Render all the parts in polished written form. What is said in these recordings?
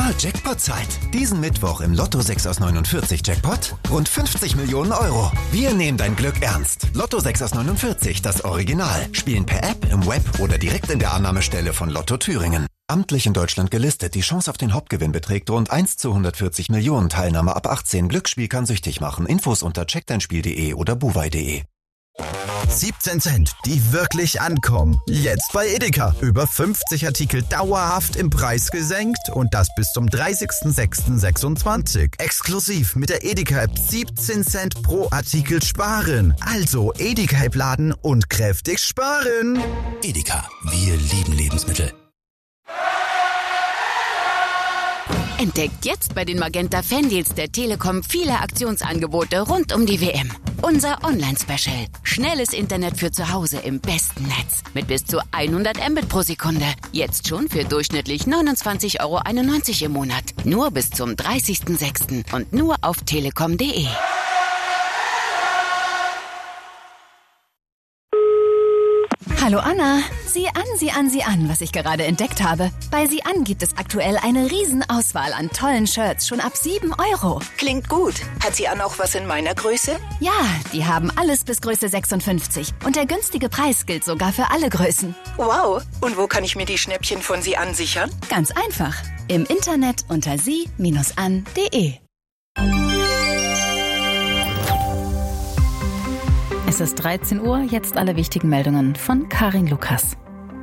Jackpot-Zeit. Diesen Mittwoch im Lotto 6 aus 49 Jackpot rund 50 Millionen Euro. Wir nehmen dein Glück ernst. Lotto 6 aus 49, das Original. Spielen per App, im Web oder direkt in der Annahmestelle von Lotto Thüringen. Amtlich in Deutschland gelistet. Die Chance auf den Hauptgewinn beträgt rund 1 zu 140 Millionen. Teilnahme ab 18. Glücksspiel kann süchtig machen. Infos unter checkdeinspiel.de oder buwei.de. 17 Cent, die wirklich ankommen. Jetzt bei Edeka. Über 50 Artikel dauerhaft im Preis gesenkt und das bis zum 30.06.26. Exklusiv mit der Edeka-App 17 Cent pro Artikel sparen. Also Edeka-App laden und kräftig sparen. Edeka, wir lieben Lebensmittel. Entdeckt jetzt bei den Magenta Fandeals der Telekom viele Aktionsangebote rund um die WM. Unser Online-Special. Schnelles Internet für zu Hause im besten Netz. Mit bis zu 100 Mbit pro Sekunde. Jetzt schon für durchschnittlich 29,91 € im Monat. Nur bis zum 30.06. und nur auf telekom.de. Hallo Anna, sieh an, was ich gerade entdeckt habe. Bei Sie an gibt es aktuell eine Riesenauswahl an tollen Shirts, schon ab 7 €. Klingt gut. Hat Sie an auch was in meiner Größe? Ja, die haben alles bis Größe 56 und der günstige Preis gilt sogar für alle Größen. Wow, und wo kann ich mir die Schnäppchen von Sie an sichern? Ganz einfach, im Internet unter sie-an.de. Es ist 13 Uhr, jetzt alle wichtigen Meldungen von Karin Lukas.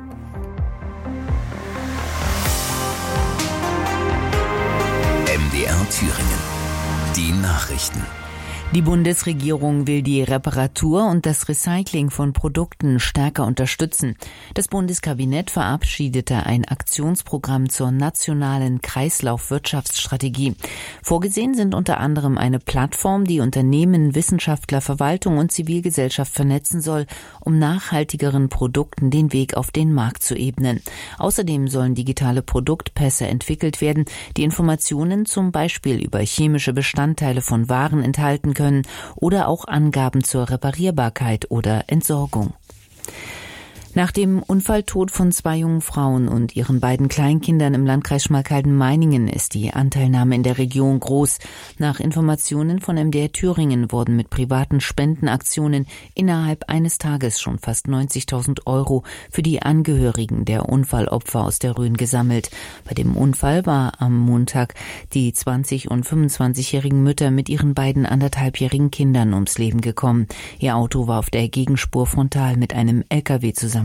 MDR Thüringen. Die Nachrichten. Die Bundesregierung will die Reparatur und das Recycling von Produkten stärker unterstützen. Das Bundeskabinett verabschiedete ein Aktionsprogramm zur nationalen Kreislaufwirtschaftsstrategie. Vorgesehen sind unter anderem eine Plattform, die Unternehmen, Wissenschaftler, Verwaltung und Zivilgesellschaft vernetzen soll, um nachhaltigeren Produkten den Weg auf den Markt zu ebnen. Außerdem sollen digitale Produktpässe entwickelt werden, die Informationen zum Beispiel über chemische Bestandteile von Waren enthalten können oder auch Angaben zur Reparierbarkeit oder Entsorgung. Nach dem Unfalltod von 2 jungen Frauen und ihren beiden Kleinkindern im Landkreis Schmalkalden-Meiningen ist die Anteilnahme in der Region groß. Nach Informationen von MDR Thüringen wurden mit privaten Spendenaktionen innerhalb eines Tages schon fast 90.000 € für die Angehörigen der Unfallopfer aus der Rhön gesammelt. Bei dem Unfall war am Montag die 20- und 25-jährigen Mütter mit ihren beiden 1,5-jährigen Kindern ums Leben gekommen. Ihr Auto war auf der Gegenspur frontal mit einem LKW zusammengestoßen.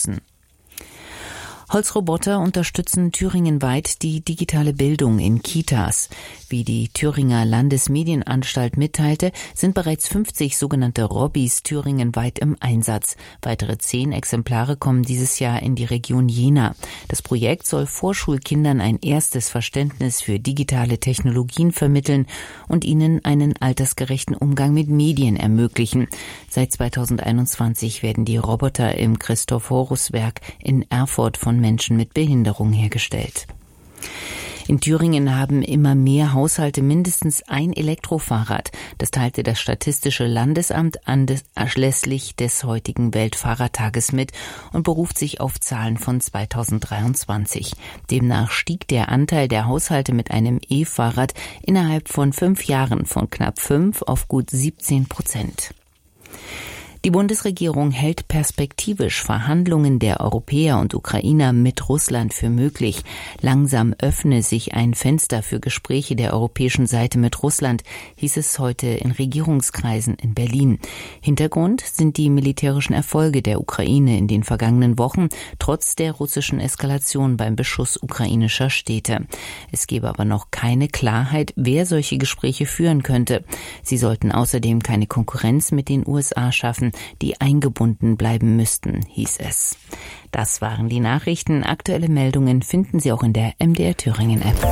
Holzroboter unterstützen thüringenweit die digitale Bildung in Kitas. Wie die Thüringer Landesmedienanstalt mitteilte, sind bereits 50 sogenannte Robbys thüringenweit im Einsatz. Weitere 10 Exemplare kommen dieses Jahr in die Region Jena. Das Projekt soll Vorschulkindern ein erstes Verständnis für digitale Technologien vermitteln und ihnen einen altersgerechten Umgang mit Medien ermöglichen. Seit 2021 werden die Roboter im Christoph-Horus-Werk in Erfurt von Menschen mit Behinderung hergestellt. In Thüringen haben immer mehr Haushalte mindestens ein Elektrofahrrad. Das teilte das Statistische Landesamt anlässlich des heutigen Weltfahrradtages mit und beruft sich auf Zahlen von 2023. Demnach stieg der Anteil der Haushalte mit einem E-Fahrrad innerhalb von 5 Jahren von knapp 5 auf gut 17%. Die Bundesregierung hält perspektivisch Verhandlungen der Europäer und Ukrainer mit Russland für möglich. Langsam öffne sich ein Fenster für Gespräche der europäischen Seite mit Russland, hieß es heute in Regierungskreisen in Berlin. Hintergrund sind die militärischen Erfolge der Ukraine in den vergangenen Wochen, trotz der russischen Eskalation beim Beschuss ukrainischer Städte. Es gebe aber noch keine Klarheit, wer solche Gespräche führen könnte. Sie sollten außerdem keine Konkurrenz mit den USA schaffen, die eingebunden bleiben müssten, hieß es. Das waren die Nachrichten. Aktuelle Meldungen finden Sie auch in der MDR Thüringen App.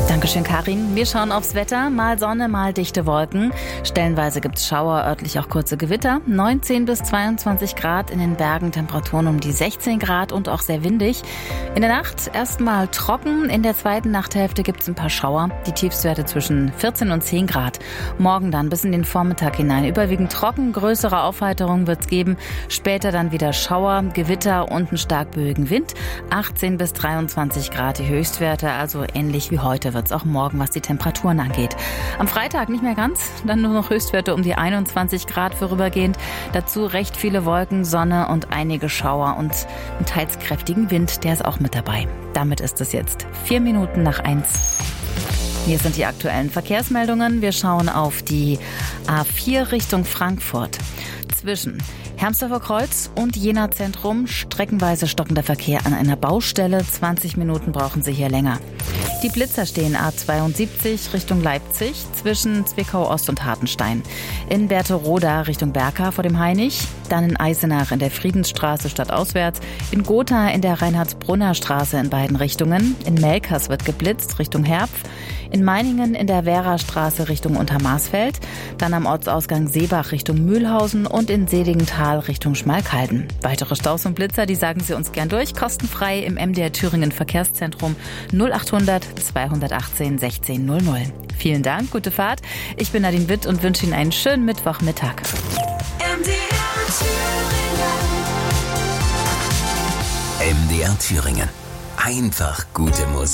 Dankeschön, Karin. Wir schauen aufs Wetter. Mal Sonne, mal dichte Wolken. Stellenweise gibt's Schauer, örtlich auch kurze Gewitter. 19 bis 22 Grad, in den Bergen Temperaturen um die 16 Grad und auch sehr windig. In der Nacht erstmal trocken. In der zweiten Nachthälfte gibt's ein paar Schauer. Die Tiefstwerte zwischen 14 und 10 Grad. Morgen dann bis in den Vormittag hinein überwiegend trocken. Größere Aufheiterungen wird's geben. Später dann wieder Schauer, Gewitter und einen stark böigen Wind. 18 bis 23 Grad die Höchstwerte, also ähnlich wie heute wird's auch morgen, was die Temperaturen angeht. Am Freitag nicht mehr ganz, dann nur noch Höchstwerte um die 21 Grad vorübergehend. Dazu recht viele Wolken, Sonne und einige Schauer und einen teils kräftigen Wind, der ist auch mit dabei. Damit ist es jetzt 4 Minuten nach 1. Hier sind die aktuellen Verkehrsmeldungen. Wir schauen auf die A4 Richtung Frankfurt. Zwischen Hermsdorfer Kreuz und Jena Zentrum streckenweise stockender Verkehr an einer Baustelle. 20 Minuten brauchen Sie hier länger. Die Blitzer stehen A72 Richtung Leipzig zwischen Zwickau Ost und Hartenstein. In Berthe-Roda Richtung Berka vor dem Hainich. Dann in Eisenach in der Friedensstraße stadtauswärts. In Gotha in der Reinhardsbrunner Straße in beiden Richtungen. In Melkers wird geblitzt Richtung Herpf. In Meiningen in der Wehrastraße Richtung Untermarsfeld. Dann am Ortsausgang Seebach Richtung Mühlhausen und in Seligenthal Richtung Schmalkalden. Weitere Staus und Blitzer, die sagen Sie uns gern durch. Kostenfrei im MDR Thüringen Verkehrszentrum 0800 218 1600. Vielen Dank, gute Fahrt. Ich bin Nadine Witt und wünsche Ihnen einen schönen Mittwochmittag. MDR Thüringen. Einfach gute Musik.